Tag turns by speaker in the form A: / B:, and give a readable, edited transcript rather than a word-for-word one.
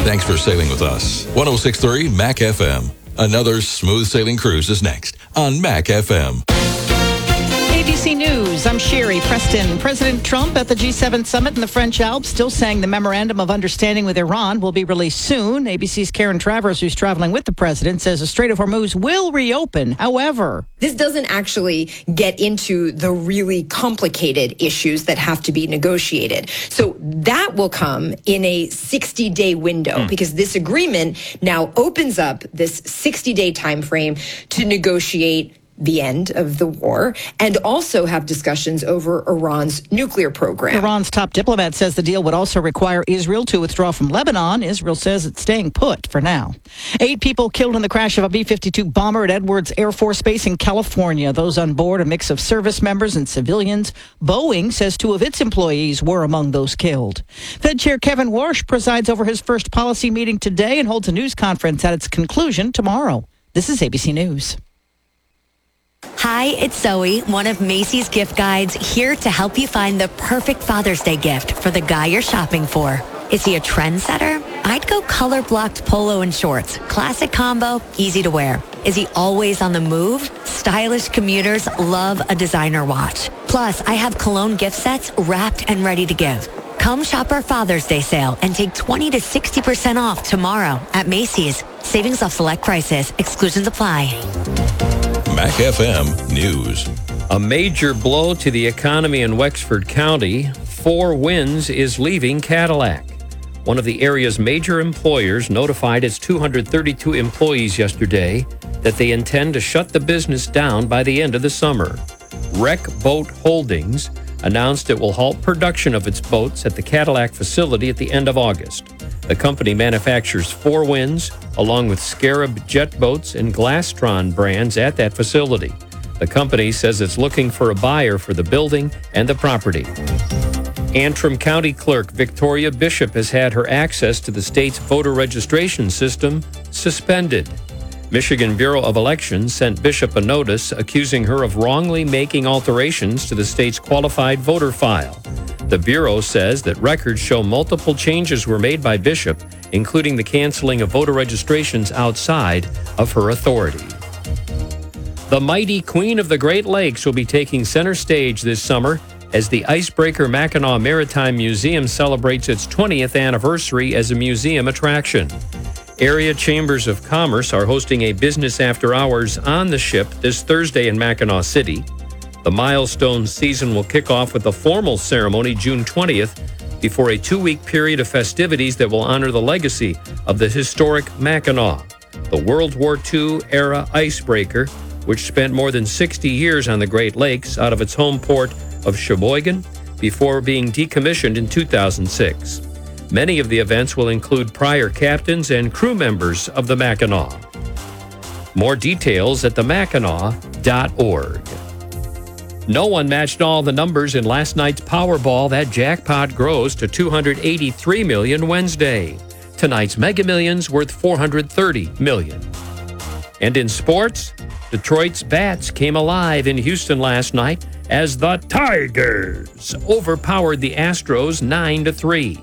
A: Thanks for sailing with us. 106.3 Mac FM. Another smooth sailing cruise is next on Mac FM.
B: ABC News, I'm Sherry Preston. President Trump at the G7 summit in the French Alps still saying the memorandum of understanding with Iran will be released soon. ABC's Karen Travers, who's traveling with the president, says the Strait of Hormuz will reopen. However,
C: this doesn't actually get into the really complicated issues that have to be negotiated. So that will come in a 60-day window because this agreement now opens up this 60-day time frame to negotiate the end of the war and also have discussions over Iran's nuclear program.
B: Iran's top diplomat says the deal would also require Israel to withdraw from Lebanon. Israel says it's staying put for now. 8 people killed in the crash of a B-52 bomber at Edwards Air Force Base in California. Those on board, a mix of service members and civilians. Boeing says 2 of its employees were among those killed. Fed Chair Kevin Warsh presides over his first policy meeting today and holds a news conference at its conclusion tomorrow. This is ABC News.
D: Hi, it's Zoe, one of Macy's gift guides, here to help you find the perfect Father's Day gift for the guy you're shopping for. Is he a trendsetter? I'd go color-blocked polo and shorts. Classic combo, easy to wear. Is he always on the move? Stylish commuters love a designer watch. Plus, I have cologne gift sets wrapped and ready to give. Come shop our Father's Day sale and take 20 to 60% off tomorrow at Macy's. Savings off select prices. Exclusions apply.
A: Mac FM News.
E: A major blow to the economy in Wexford County. 4 Winds is leaving Cadillac. One of the area's major employers notified its 232 employees yesterday that they intend to shut the business down by the end of the summer. Rec Boat Holdings announced it will halt production of its boats at the Cadillac facility at the end of August. The company manufactures 4 Winds, along with Scarab jet boats and Glastron brands at that facility. The company says it's looking for a buyer for the building and the property. Antrim County Clerk Victoria Bishop has had her access to the state's voter registration system suspended. Michigan Bureau of Elections sent Bishop a notice accusing her of wrongly making alterations to the state's qualified voter file. The Bureau says that records show multiple changes were made by Bishop, including the canceling of voter registrations outside of her authority. The mighty Queen of the Great Lakes will be taking center stage this summer as the Icebreaker Mackinac Maritime Museum celebrates its 20th anniversary as a museum attraction. Area chambers of commerce are hosting a business after hours on the ship this Thursday in Mackinac City. The milestone season will kick off with a formal ceremony June 20th before a 2-week period of festivities that will honor the legacy of the historic Mackinac, the World War II era icebreaker, which spent more than 60 years on the Great Lakes out of its home port of Sheboygan before being decommissioned in 2006. Many of the events will include prior captains and crew members of the Mackinac. More details at themackinac.org. No one matched all the numbers in last night's Powerball. That jackpot grows to $283 million Wednesday. Tonight's Mega Millions worth $430 million. And in sports, Detroit's Bats came alive in Houston last night as the Tigers overpowered the Astros 9-3.